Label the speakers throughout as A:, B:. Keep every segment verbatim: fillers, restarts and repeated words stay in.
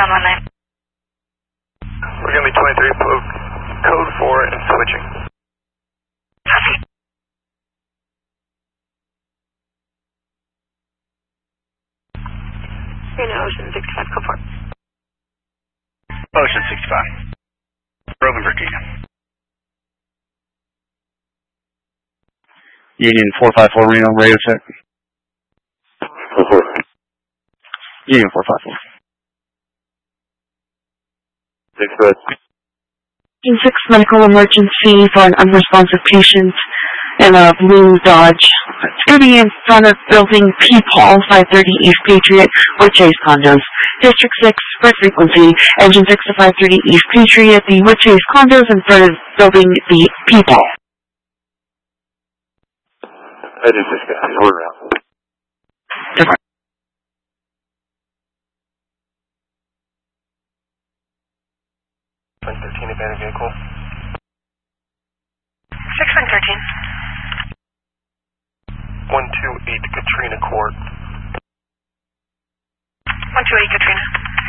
A: John one nine.
B: We're going to be twenty-three, code four and switching.
A: Copy. You're in Ocean sixty-five, code four.
C: Ocean sixty-five. Brogan, Virginia. Union four five four Reno, radio check. Union four five four.
B: Six good.
D: In six medical emergency for an unresponsive patient in a blue Dodge. It's going to be in front of building P. Paul, five thirty East Patriot, Woodchase condos. District six, first frequency, engine six to five thirty East Patriot, the Woodchase condos in front of building the P. Paul.
B: Engine six guys, we're around.
D: Different.
B: one thirteen abandoned vehicle.
A: six one thirteen.
B: one two eight Katrina Court.
A: one two eight Katrina.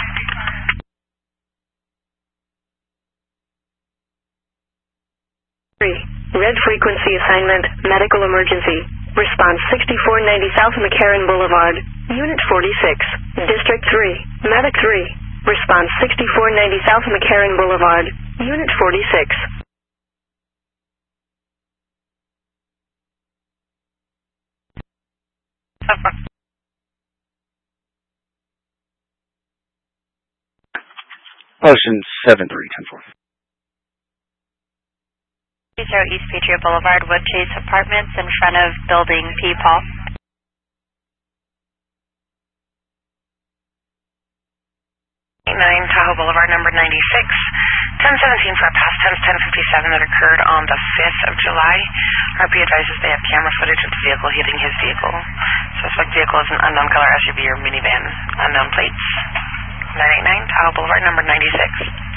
A: three. Red frequency assignment, medical emergency. Response sixty-four ninety South McCarran Boulevard. Unit forty-six. District three. Medic three. Response sixty-four ninety South McCarran Boulevard. Unit forty-six.
C: Ocean seven three ten four.
E: zero East Patriot Boulevard, Woodchase Apartments in front of building P. Paul.
A: nine Tahoe Boulevard, number ninety-six. ten seventeen for a past tense ten fifty-seven that occurred on the fifth of July. R P advises they have camera footage of the vehicle hitting his vehicle. Suspect vehicle is an unknown color S U V or minivan. Unknown plates. nine eighty-nine Tahoe Boulevard, number ninety-six.